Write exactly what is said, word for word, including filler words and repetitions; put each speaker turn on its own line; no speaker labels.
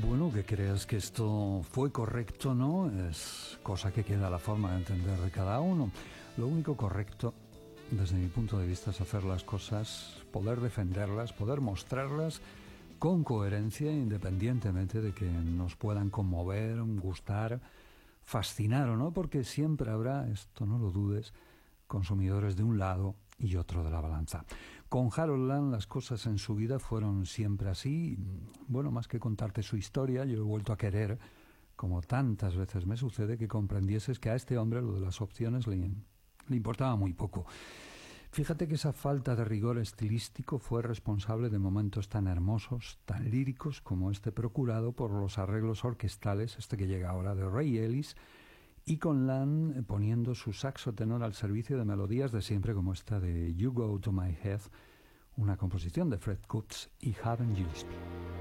Bueno, que creas que esto fue correcto, ¿no? Es cosa que queda a la forma de entender de cada uno. Lo único correcto, desde mi punto de vista, es hacer las cosas, poder defenderlas, poder mostrarlas con coherencia, independientemente de que nos puedan conmover, gustar, fascinar o no, porque siempre habrá, esto no lo dudes, consumidores de un lado y otro de la balanza. Con Harold Land las cosas en su vida fueron siempre así. Bueno, más que contarte su historia, yo he vuelto a querer, como tantas veces me sucede, que comprendieses que a este hombre lo de las opciones le, le importaba muy poco. Fíjate que esa falta de rigor estilístico fue responsable de momentos tan hermosos, tan líricos como este procurado por los arreglos orquestales, este que llega ahora de Ray Ellis, y con Land poniendo su saxo tenor al servicio de melodías de siempre como esta de You Go to My Head, una composición de Fred Coots y Haven't Used Me.